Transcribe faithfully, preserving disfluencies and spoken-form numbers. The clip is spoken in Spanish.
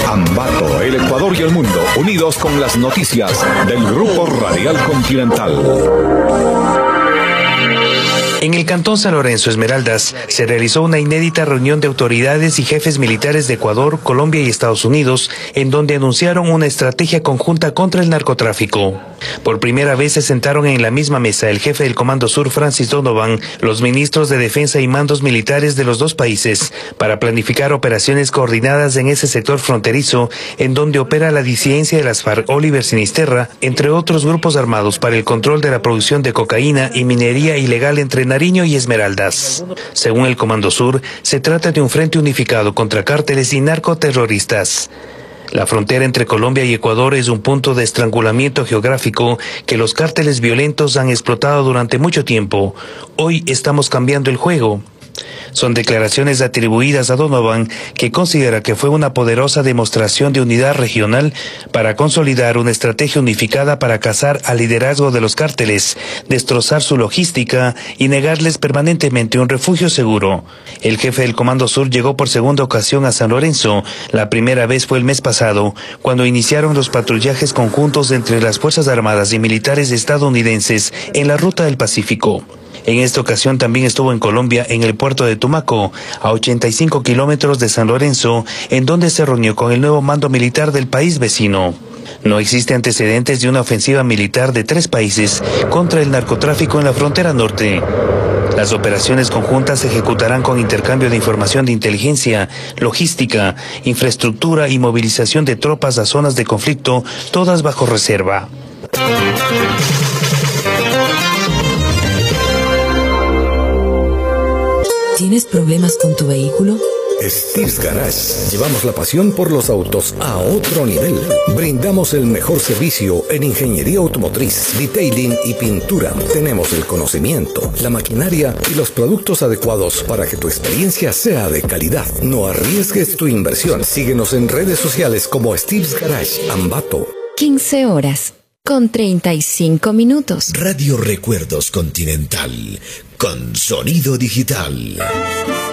Ambato, el Ecuador y el mundo, unidos con las noticias del Grupo Radial Continental. En el Cantón San Lorenzo, Esmeraldas, se realizó una inédita reunión de autoridades y jefes militares de Ecuador, Colombia y Estados Unidos, en donde anunciaron una estrategia conjunta contra el narcotráfico. Por primera vez se sentaron en la misma mesa el jefe del Comando Sur, Francis Donovan, los ministros de Defensa y mandos militares de los dos países, para planificar operaciones coordinadas en ese sector fronterizo, en donde opera la disidencia de las FARC, Oliver Sinisterra, entre otros grupos armados para el control de la producción de cocaína y minería ilegal entre Nariño y Esmeraldas. Según el Comando Sur, se trata de un frente unificado contra cárteles y narcoterroristas. La frontera entre Colombia y Ecuador es un punto de estrangulamiento geográfico que los cárteles violentos han explotado durante mucho tiempo. Hoy estamos cambiando el juego. Son declaraciones atribuidas a Donovan, que considera que fue una poderosa demostración de unidad regional para consolidar una estrategia unificada para cazar al liderazgo de los cárteles, destrozar su logística y negarles permanentemente un refugio seguro. El jefe del Comando Sur llegó por segunda ocasión a San Lorenzo. La primera vez fue el mes pasado, cuando iniciaron los patrullajes conjuntos entre las Fuerzas Armadas y militares estadounidenses en la ruta del Pacífico. En esta ocasión también estuvo en Colombia, en el puerto de Tumaco, a ochenta y cinco kilómetros de San Lorenzo, en donde se reunió con el nuevo mando militar del país vecino. No existe antecedentes de una ofensiva militar de tres países contra el narcotráfico en la frontera norte. Las operaciones conjuntas se ejecutarán con intercambio de información de inteligencia, logística, infraestructura y movilización de tropas a zonas de conflicto, todas bajo reserva. ¿Tienes problemas con tu vehículo? Steve's Garage. Llevamos la pasión por los autos a otro nivel. Brindamos el mejor servicio en ingeniería automotriz, detailing y pintura. Tenemos el conocimiento, la maquinaria y los productos adecuados para que tu experiencia sea de calidad. No arriesgues tu inversión. Síguenos en redes sociales como Steve's Garage Ambato. quince horas con treinta y cinco minutos. Radio Recuerdos Continental con sonido digital.